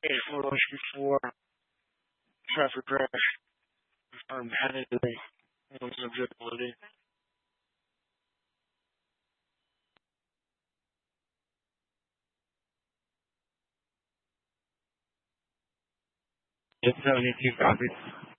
8 rush before traffic crash. Confirmed heavily on subjectivity. It's 72 copies.